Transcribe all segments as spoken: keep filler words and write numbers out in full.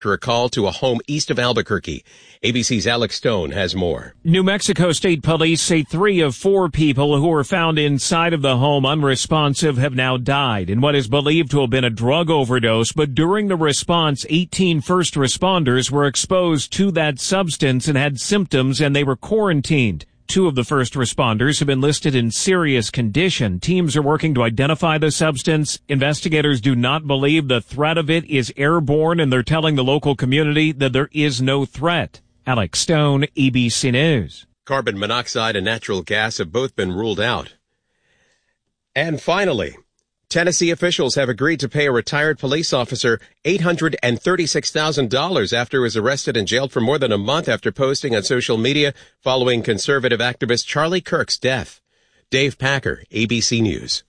after a call to a home east of Albuquerque. A B C's Alex Stone has more. New Mexico State Police say three of four people who were found inside of the home unresponsive have now died in what is believed to have been a drug overdose. But during the response, eighteen first responders were exposed to that substance and had symptoms, and they were quarantined. Two of the first responders have been listed in serious condition. Teams are working to identify the substance. Investigators do not believe the threat of it is airborne, and they're telling the local community that there is no threat. Alex Stone, A B C News. Carbon monoxide and natural gas have both been ruled out. And finally, Tennessee officials have agreed to pay a retired police officer eight hundred thirty-six thousand dollars after he was arrested and jailed for more than a month after posting on social media following conservative activist Charlie Kirk's death. Dave Packer, A B C News.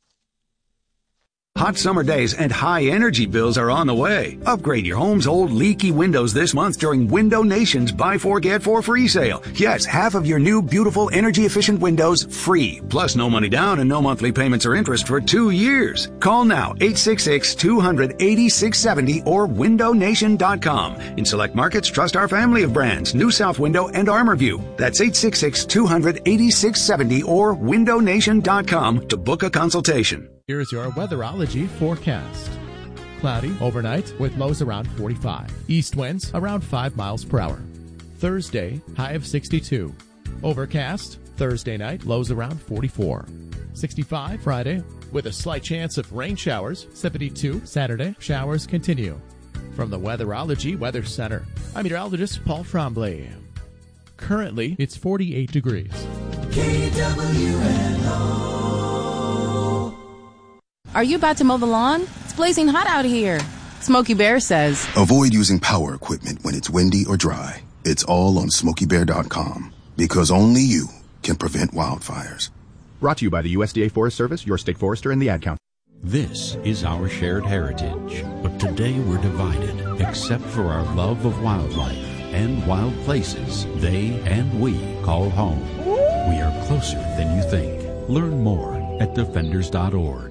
Hot summer days and high energy bills are on the way. Upgrade your home's old leaky windows this month during Window Nation's Buy Four Get Four free sale. Yes, half of your new beautiful energy efficient windows free. Plus no money down and no monthly payments or interest for two years. Call now eight six six, two hundred, eighty-six seventy or window nation dot com. In select markets, trust our family of brands, New South Window and ArmorView. That's eight six six, two hundred, eighty-six seventy or window nation dot com to book a consultation. Here's your weatherology forecast. Cloudy overnight with lows around forty-five. East winds around five miles per hour. Thursday, high of sixty-two. Overcast, Thursday night, lows around forty-four. sixty-five Friday with a slight chance of rain showers. seventy-two Saturday, showers continue. From the Weatherology Weather Center, I'm meteorologist Paul Trombley. Currently, it's forty-eight degrees. K W N O. Are you about to mow the lawn? It's blazing hot out here. Smokey Bear says, avoid using power equipment when it's windy or dry. It's all on smokey bear dot com, because only you can prevent wildfires. Brought to you by the U S D A Forest Service, your state forester, and the Ad Council. This is our shared heritage, but today we're divided, except for our love of wildlife and wild places they and we call home. We are closer than you think. Learn more at defenders dot org.